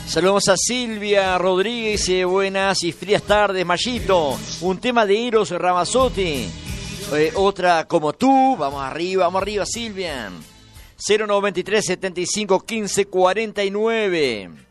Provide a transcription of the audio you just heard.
Saludamos a Silvia Rodríguez, buenas y frías tardes, Mayito. Un tema de Eros Ramazzotti, otra como tú. Vamos arriba, Silvia. 093 75 15 49.